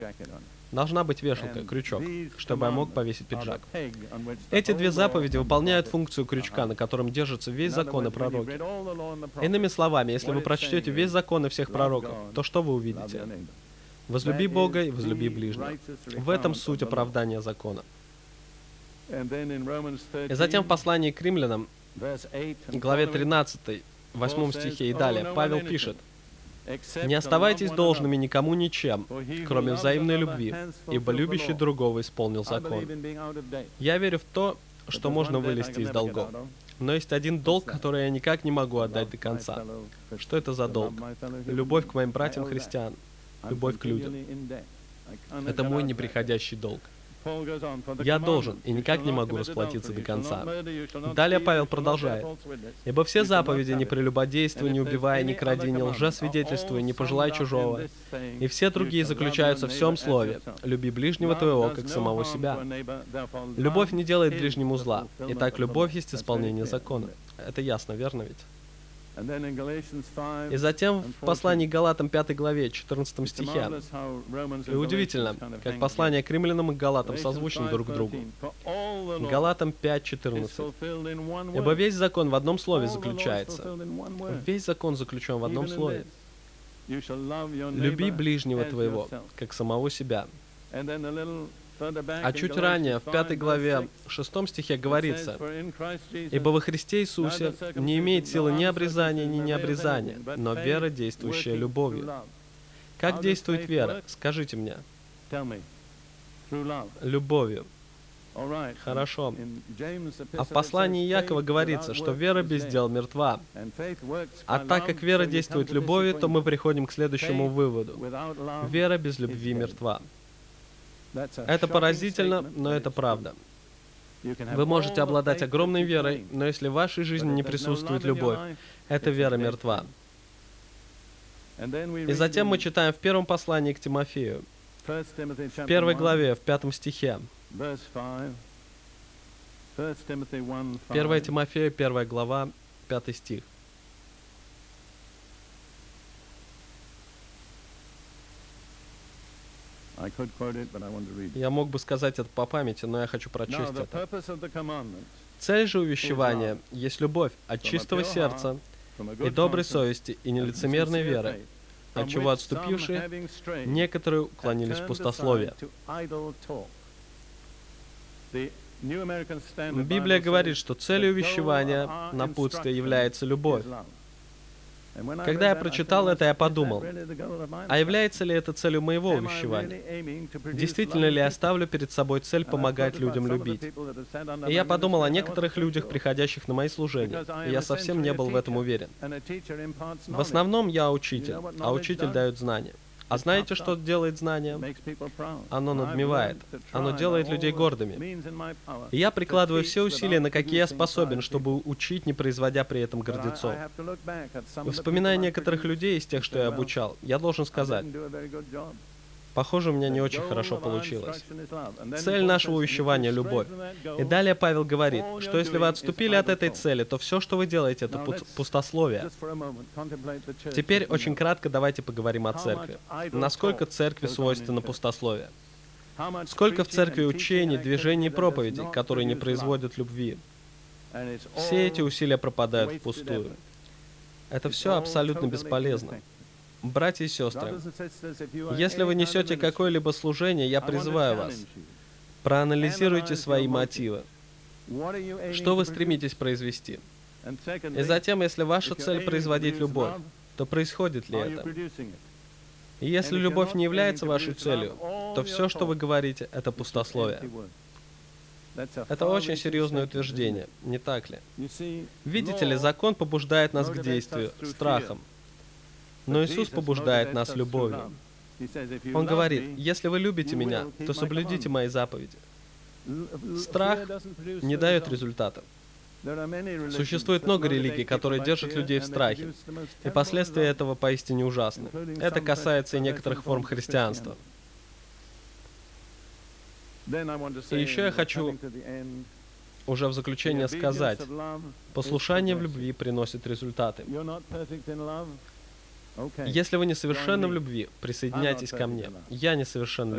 Должна быть вешалка, крючок, чтобы я мог повесить пиджак. Эти две заповеди выполняют функцию крючка, на котором держится весь закон и пророки. Иными словами, если вы прочтете весь закон и всех пророков, то что вы увидите? Возлюби Бога и возлюби ближнего. В этом суть оправдания закона. И затем в послании к римлянам, главе 13, 8 стихе и далее, Павел пишет: «Не оставайтесь должными никому ничем, кроме взаимной любви, ибо любящий другого исполнил закон». Я верю в то, что можно вылезти из долгов. Но есть один долг, который я никак не могу отдать до конца. Что это за долг? Любовь к моим братьям-христианам, любовь к людям. Это мой неприходящий долг. Я должен и никак не могу расплатиться до конца. Далее Павел продолжает: «Ибо все заповеди: не прелюбодействуй, не убивай, не кради, не лжесвидетельствуй, не пожелай чужого, и все другие заключаются в всем слове: люби ближнего твоего, как самого себя». Любовь не делает ближнему зла. Итак, любовь есть исполнение закона. Это ясно, верно ведь? И затем в послании к Галатам 5 главе 14 стихе. И удивительно, как послание к римлянам и Галатам созвучны друг другу. Галатам 5:14. «Ибо весь закон в одном слове заключается». Весь закон заключен в одном слове. «Люби ближнего твоего, как самого себя». А чуть ранее, в 5 главе, 6 стихе говорится: «Ибо во Христе Иисусе не имеет силы ни обрезания, ни необрезания, но вера, действующая любовью». Как действует вера? Скажите мне. Любовью. Хорошо. А в послании Иакова говорится, что вера без дел мертва. А так как вера действует любовью, то мы приходим к следующему выводу. Вера без любви мертва. Это поразительно, но это правда. Вы можете обладать огромной верой, но если в вашей жизни не присутствует любовь, эта вера мертва. И затем мы читаем в первом послании к Тимофею, в 1 главе, в 5 стихе. 1 Тимофею, 1 глава, 5 стих. Я мог бы сказать это по памяти, но я хочу прочесть это. «Цель же увещевания есть любовь от чистого сердца и доброй совести и нелицемерной веры, от чего отступившие некоторые уклонились в пустословие». Библия говорит, что целью увещевания, напутствия является любовь. Когда я прочитал это, я подумал, а является ли это целью моего увещевания? Действительно ли я ставлю перед собой цель помогать людям любить? И я подумал о некоторых людях, приходящих на мои служения, и я совсем не был в этом уверен. В основном я учитель, а учитель дает знания. А знаете, что делает знание? Оно надмевает. Оно делает людей гордыми. И я прикладываю все усилия, на какие я способен, чтобы учить, не производя при этом гордецов. Вспоминая некоторых людей из тех, что я обучал, я должен сказать: похоже, у меня не очень хорошо получилось. Цель нашего увещевания — любовь. И далее Павел говорит, что если вы отступили от этой цели, то все, что вы делаете, это пустословие. Теперь очень кратко давайте поговорим о церкви. Насколько церкви свойственно пустословие? Сколько в церкви учений, движений и проповедей, которые не производят любви? Все эти усилия пропадают впустую. Это все абсолютно бесполезно. Братья и сестры, если вы несете какое-либо служение, я призываю вас, проанализируйте свои мотивы. Что вы стремитесь произвести? И затем, если ваша цель производить любовь, то происходит ли это? И если любовь не является вашей целью, то все, что вы говорите, это пустословие. Это очень серьезное утверждение, не так ли? Видите ли, закон побуждает нас к действию страхом. Но Иисус побуждает нас любовью. Он говорит: если вы любите Меня, то соблюдите Мои заповеди. Страх не дает результатов. Существует много религий, которые держат людей в страхе, и последствия этого поистине ужасны. Это касается и некоторых форм христианства. И еще я хочу уже в заключение сказать: послушание в любви приносит результаты. Если вы несовершенны в любви, присоединяйтесь ко мне. Я несовершенен в любви.